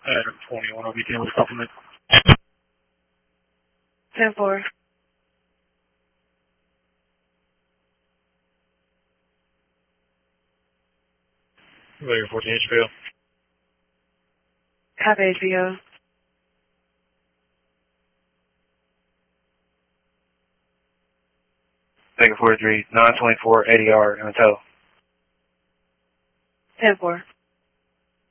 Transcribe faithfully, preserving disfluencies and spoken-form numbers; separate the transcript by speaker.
Speaker 1: Adam twenty-one, I'll be dealing with compliment.
Speaker 2: ten four.
Speaker 1: Layer fourteen H P O.
Speaker 2: Have H B O.
Speaker 3: Vega forty-three, nine twenty-four, A D R, in the tow.
Speaker 2: ten four.